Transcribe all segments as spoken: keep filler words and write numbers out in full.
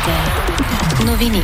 Новини.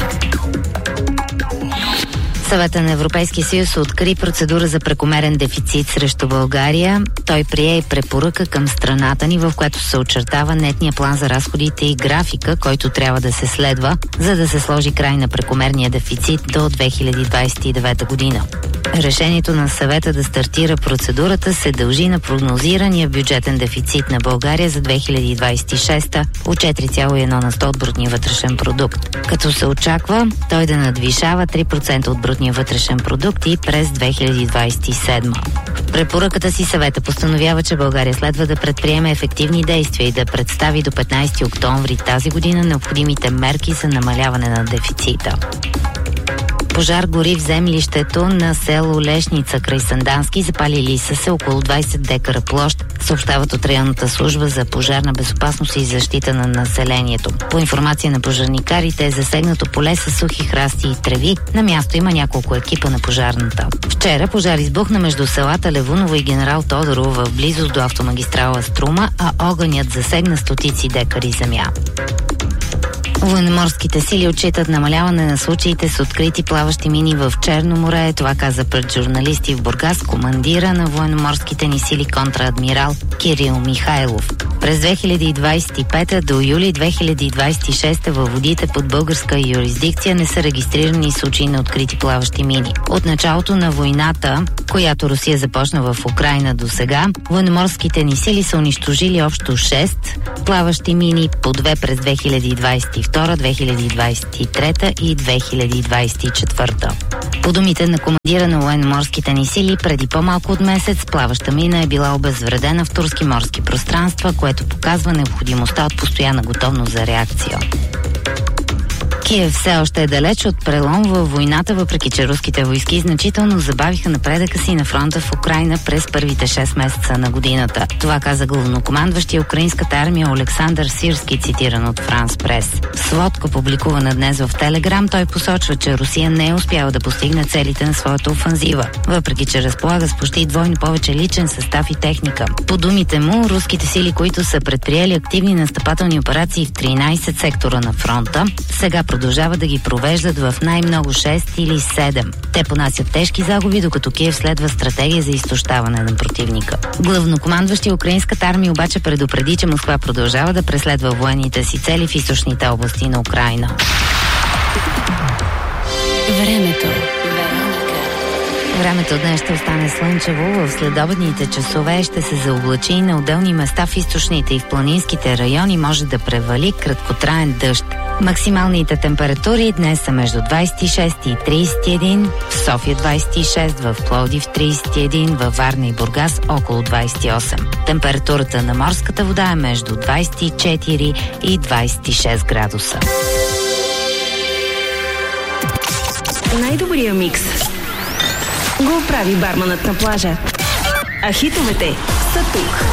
Съвета на Европейския съюз откри процедура за прекомерен дефицит срещу България. Той прие и препоръка към страната ни, в която се очертава нетния план за разходите и графика, който трябва да се следва, за да се сложи край на прекомерния дефицит до две хиляди двадесет и девета година. Решението на съвета да стартира процедурата се дължи на прогнозирания бюджетен дефицит на България за две хиляди двадесет и шеста от четири цяло и едно на сто от брутния вътрешен продукт, като се очаква той да надвишава три процента от брутния вътрешен продукт и през две хиляди двадесет и седма. В препоръката си съвета постановява, че България следва да предприеме ефективни действия и да представи до петнадесети октомври тази година необходимите мерки за намаляване на дефицита. Пожар гори в землището на село Лешница край Сандански. Запалили са се около двадесет декара площ, съобщават от районната служба за пожарна безопасност и защита на населението. По информация на пожарникарите е засегнато поле с сухи храсти и треви. На място има няколко екипа на пожарната. Вчера пожар избухна между селата Левуново и Генерал Тодорово в близост до автомагистрала Струма, а огънят засегна стотици декари земя. Военноморските сили отчитат намаляване на случаите с открити плаващи мини в Черно море. Това каза пред журналисти в Бургас командира на военноморските ни сили контраадмирал Кирил Михайлов. През две хиляди двадесет и пета до юли две хиляди двадесет и шеста във водите под българска юрисдикция не са регистрирани случаи на открити плаващи мини. От началото на войната, която Русия започна в Украйна до сега, военноморските ни сили са унищожили общо шест плаващи мини, по две през две хиляди двадесет и втора, две хиляди двадесет и трета и две хиляди двадесет и четвърта. По думите на командира на военноморските ни сили, преди по-малко от месец плаваща мина е била обезвредена в турски морски пространства, което показва необходимостта от постоянна готовност за реакция. Киев все още е далеч от прелом във войната, въпреки че руските войски значително забавиха напредъка си на фронта в Украйна през първите шест месеца на годината. Това каза главнокомандващия украинската армия Олександър Сирски, цитиран от Франс Прес. В сводка, публикувана днес в Телеграм, той посочва, че Русия не е успяла да постигне целите на своята офанзива, въпреки че разполага с почти двойно повече личен състав и техника. По думите му, руските сили, които са предприели активни настъпателни операции в тринадесет сектора на фронта, сега продължават да ги провеждат в най-много шест или седем. Те понасят тежки загуби, докато Киев следва стратегия за изтощаване на противника. Главнокомандващи украинската армия обаче предупреди, че Москва продължава да преследва военните си цели в източните области на Украйна. Времето. Времето днес ще остане слънчево. В следобедните часове ще се заоблачи и на отделни места в източните и в планинските райони може да превали краткотраен дъжд. Максималните температури днес са между двадесет и шест и тридесет и един, в София двадесет и шест, в Пловдив тридесет и един, във Варна и Бургас около двадесет и осем. Температурата на морската вода е между двадесет и четири и двадесет и шест градуса. Най-добрия микс го прави барманът на плажа. А хитовете са тук.